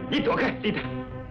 你躲开，丽达！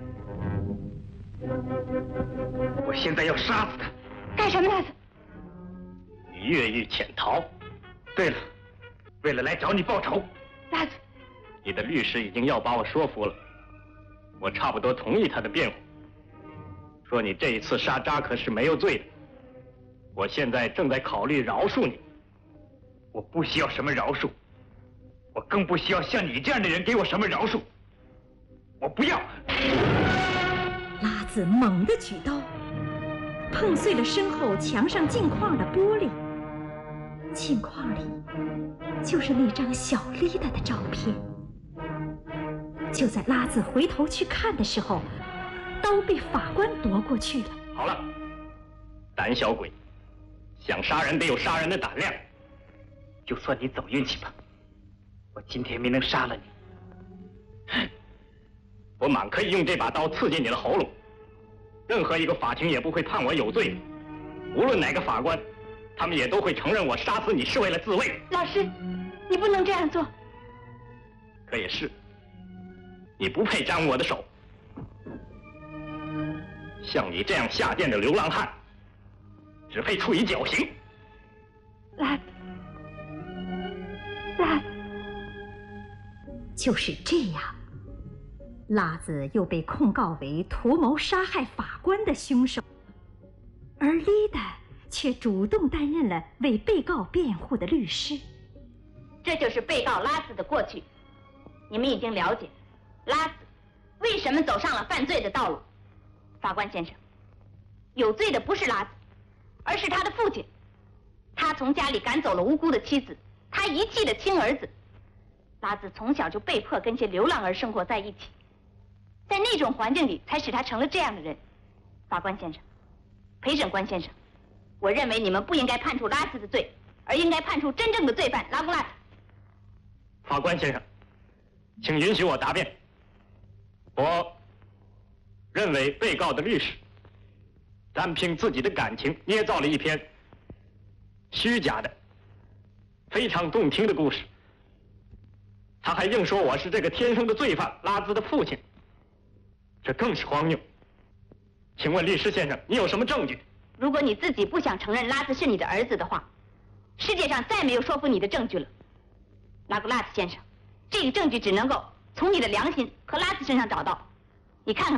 我现在要杀死他！ 干什么，拉子？ 你越狱潜逃。对了，为了来找你报仇。 拉子， 你的律师已经要把我说服了，我差不多同意他的辩护，说你这一次杀扎克是没有罪的。我现在正在考虑饶恕你。我不需要什么饶恕，我更不需要像你这样的人给我什么饶恕。我不要！ 拉子猛地举刀，碰碎了身后墙上镜框的玻璃。镜框里就是那张小丽达的照片。就在拉子回头去看的时候，刀被法官夺过去了。 好了，胆小鬼，想杀人得有杀人的胆量。就算你走运气吧，我今天没能杀了你，我满可以用这把刀刺进你的喉咙。任何一个法庭也不会判我有罪，无论哪个法官，他们也都会承认我杀死你是为了自卫。 老师，你不能这样做。 可也是，你不配沾我的手。像你这样下贱的流浪汉，只配处以绞刑。 拉子。 就是这样，拉子又被控告为图谋杀害法官的凶手，而丽达却主动担任了为被告辩护的律师。 这就是被告拉子的过去。你们已经了解，拉子为什么走上了犯罪的道路。法官先生，有罪的不是拉子，而是他的父亲。他从家里赶走了无辜的妻子，他遗弃了亲儿子。拉子从小就被迫跟些流浪儿生活在一起，在那种环境里才使他成了这样的人。法官先生，陪审官先生，我认为你们不应该判处拉子的罪，而应该判处真正的罪犯拉贡拉斯。 法官先生，请允许我答辩。我认为被告的律师单凭自己的感情捏造了一篇虚假的、非常动听的故事。他还硬说我是这个天生的罪犯拉兹的父亲，这更是荒谬。请问律师先生，你有什么证据？ 如果你自己不想承认拉兹是你的儿子的话，世界上再没有说服你的证据了。拉格拉斯先生，这个证据只能够从你的良心和拉兹身上找到。你看看。